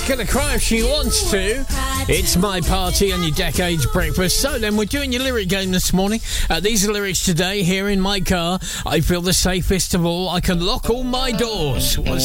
She's gonna cry if she wants to. It's my party on your Decades Breakfast. So then, we're doing your lyric game this morning. These are lyrics today. Here in my car, I feel the safest of all. I can lock all my doors.